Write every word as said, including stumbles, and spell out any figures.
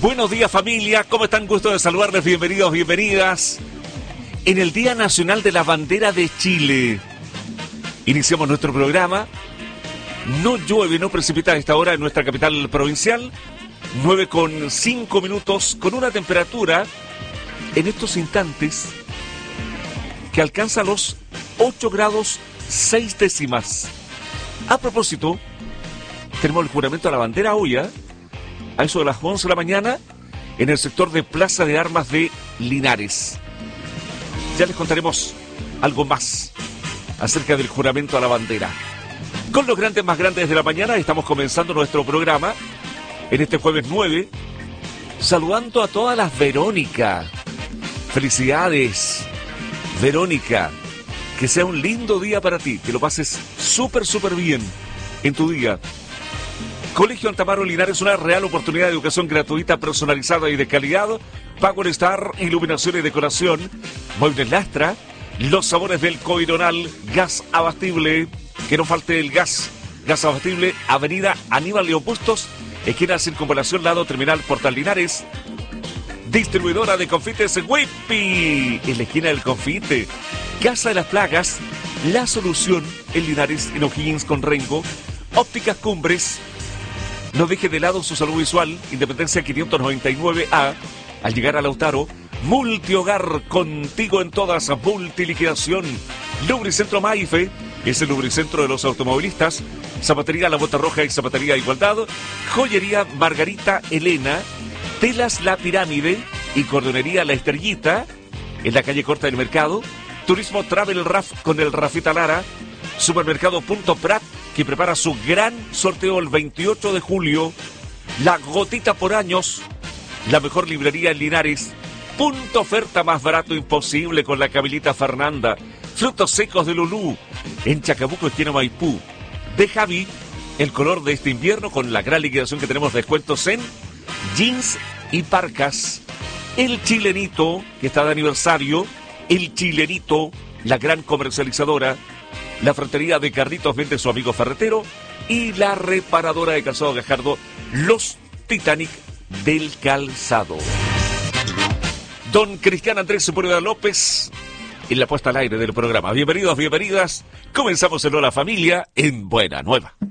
Buenos días, familia, ¿cómo están? Gusto de saludarles, bienvenidos, bienvenidas. En el Día Nacional de la Bandera de Chile, iniciamos nuestro programa. No llueve, no precipita a esta hora en nuestra capital provincial. nueve con cinco minutos, con una temperatura en estos instantes que alcanza los ocho grados seis décimas. A propósito, tenemos el juramento a la bandera hoy, ¿eh? A eso de las once de la mañana, en el sector de Plaza de Armas de Linares. Ya les contaremos algo más acerca del juramento a la bandera. Con los grandes más grandes de la mañana estamos comenzando nuestro programa en este jueves nueve, saludando a todas las Verónica. Felicidades, Verónica. Que sea un lindo día para ti, que lo pases súper, súper bien en tu día. Colegio Antamaro Linares, una real oportunidad de educación gratuita, personalizada y de calidad. Power Star, iluminación y decoración. Muebles Lastra, los sabores del Coironal, gas abastible. Que no falte el gas. Gas abastible, avenida Aníbal León Bustos, esquina Circunvalación, lado terminal Portal Linares. Distribuidora de confites Whippy, en la esquina del confite. Casa de las Plagas, la solución en Linares, en O'Higgins con Rengo. Ópticas Cumbres. No deje de lado su salud visual. Independencia quinientos noventa y nueve A. Al llegar a Lautaro, Multihogar, contigo en todas, multiliquidación. Lubricentro Maife, es el lubricentro de los automovilistas. Zapatería La Bota Roja y Zapatería Igualdad. Joyería Margarita Elena. Telas La Pirámide y Cordonería La Estrellita, en la calle Corta del Mercado. Turismo Travel Raf con el Rafita Lara. Supermercado Punto Prat, que prepara su gran sorteo el veintiocho de julio. La Gotita por años, la mejor librería en Linares. Punto Oferta, más barato imposible, con la Camilita Fernanda. Frutos secos de Lulú, en Chacabuco, esquina Maipú. De Javi, el color de este invierno, con la gran liquidación que tenemos, descuentos en jeans y parcas. El Chilenito, que está de aniversario. El Chilenito, la gran comercializadora. La Frontería de Carritos, vende su amigo ferretero. Y la reparadora de calzado Gajardo, los Titanic del calzado. Don Cristian Andrés Sepúlveda López, en la puesta al aire del programa. Bienvenidos, bienvenidas. Comenzamos en Hola Familia, en Buena Nueva.